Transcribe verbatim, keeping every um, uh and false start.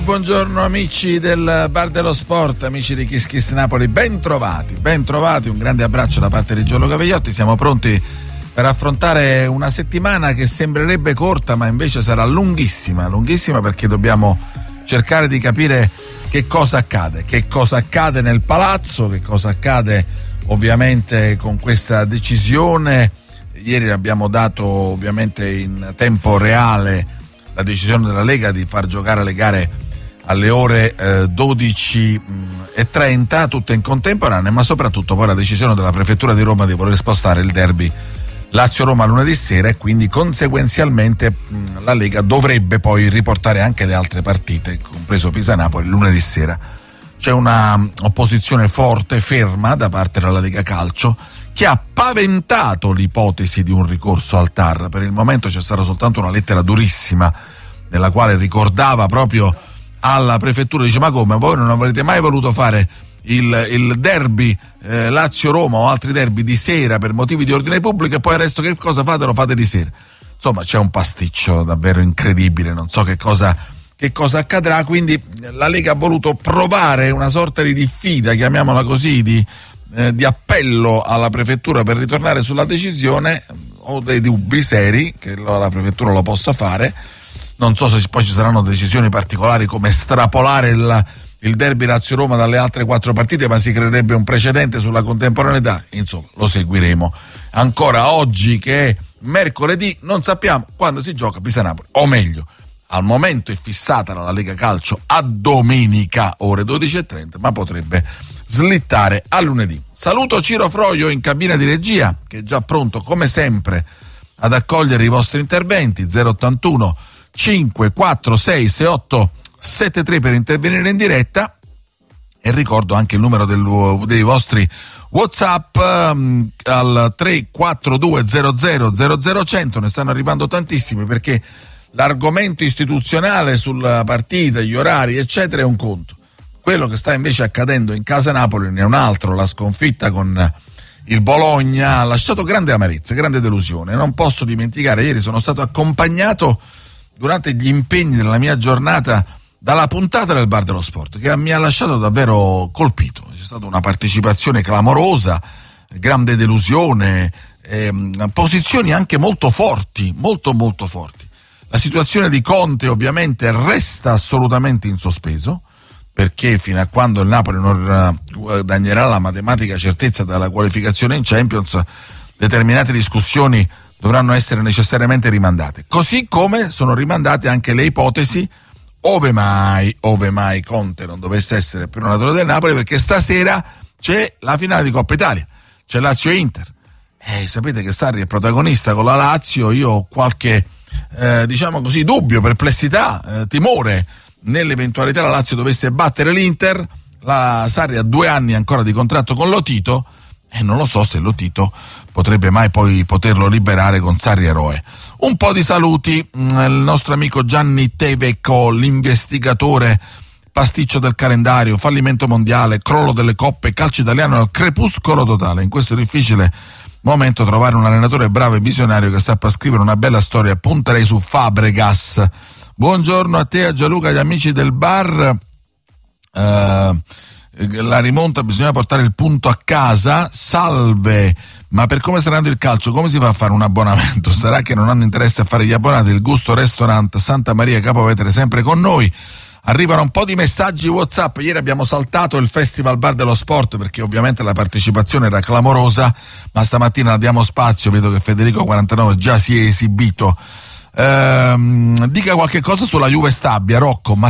buongiorno amici del Bar dello Sport, amici di Kiss Kiss Napoli, ben trovati, ben trovati, un grande abbraccio da parte di Giorgio Cavagliotti. Siamo pronti per affrontare una settimana che sembrerebbe corta ma invece sarà lunghissima, lunghissima perché dobbiamo cercare di capire che cosa accade, che cosa accade nel palazzo, che cosa accade ovviamente con questa decisione. Ieri abbiamo dato ovviamente in tempo reale la decisione della Lega di far giocare le gare alle ore eh, dodici e trenta, tutte in contemporanea, ma soprattutto poi la decisione della Prefettura di Roma di voler spostare il derby Lazio-Roma lunedì sera e quindi conseguenzialmente mh, la Lega dovrebbe poi riportare anche le altre partite, compreso Pisa-Napoli, lunedì sera. C'è una opposizione forte, ferma da parte della Lega Calcio, che ha paventato l'ipotesi di un ricorso al T A R. Per il momento c'è stata soltanto una lettera durissima nella quale ricordava proprio alla prefettura, dice: ma come, voi non avrete mai voluto fare il, il derby eh, Lazio-Roma o altri derby di sera per motivi di ordine pubblico e poi il resto che cosa fate? Lo fate di sera. Insomma, c'è un pasticcio davvero incredibile, non so che cosa, che cosa accadrà, quindi la Lega ha voluto provare una sorta di diffida, chiamiamola così, di Eh, di appello alla prefettura per ritornare sulla decisione. Ho dei dubbi seri che la prefettura lo possa fare. Non so se poi ci saranno decisioni particolari come estrapolare il, il derby Lazio-Roma dalle altre quattro partite, ma si creerebbe un precedente sulla contemporaneità. Insomma, lo seguiremo. Ancora oggi, che è mercoledì, non sappiamo quando si gioca Pisa-Napoli, o meglio, al momento è fissata dalla Lega Calcio a domenica ore dodici e trenta, ma potrebbe slittare a lunedì. Saluto Ciro Froio in cabina di regia, che è già pronto come sempre ad accogliere i vostri interventi. Zero ottantuno cinque quattro sei sei otto sette tre per intervenire in diretta, e ricordo anche il numero del, dei vostri WhatsApp um, al tre quattro due zero zero zero zero cento. Ne stanno arrivando tantissimi perché l'argomento istituzionale sulla partita, gli orari eccetera è un conto. Quello che sta invece accadendo in casa Napoli ne è un altro. La sconfitta con il Bologna ha lasciato grande amarezza, grande delusione. Non posso dimenticare, ieri sono stato accompagnato durante gli impegni della mia giornata dalla puntata del Bar dello Sport, che mi ha lasciato davvero colpito. C'è stata una partecipazione clamorosa, grande delusione, ehm, posizioni anche molto forti, molto molto forti. La situazione di Conte ovviamente resta assolutamente in sospeso, perché fino a quando il Napoli non guadagnerà la matematica certezza della qualificazione in Champions, determinate discussioni dovranno essere necessariamente rimandate. Così come sono rimandate anche le ipotesi, ove mai, ove mai Conte non dovesse essere più un allenatore del Napoli, perché stasera c'è la finale di Coppa Italia, c'è Lazio-Inter. Eh, sapete che Sarri è protagonista con la Lazio, io ho qualche, eh, diciamo così, dubbio, perplessità, eh, timore, nell'eventualità la Lazio dovesse battere l'Inter. La Sarri ha due anni ancora di contratto con Lotito e non lo so se Lotito potrebbe mai poi poterlo liberare con Sarri eroe. Un po' di saluti. Il nostro amico Gianni Tevecco, l'investigatore, pasticcio del calendario, fallimento mondiale, crollo delle coppe, calcio italiano al crepuscolo totale. In questo difficile momento trovare un allenatore bravo e visionario che sappia scrivere una bella storia. Punterei su Fabregas. Buongiorno a te, a Gianluca, agli amici del bar. Uh, la rimonta, bisogna portare il punto a casa. Salve, ma per come sta andando il calcio, come si fa a fare un abbonamento? Sarà che non hanno interesse a fare gli abbonati? Il Gusto Restaurant Santa Maria Capovetere sempre con noi. Arrivano un po' di messaggi WhatsApp. Ieri abbiamo saltato il Festival Bar dello Sport perché ovviamente la partecipazione era clamorosa, ma stamattina diamo spazio. Vedo che Federico quarantanove già si è esibito. Ehm, dica qualche cosa sulla Juve Stabia, Rocco, ma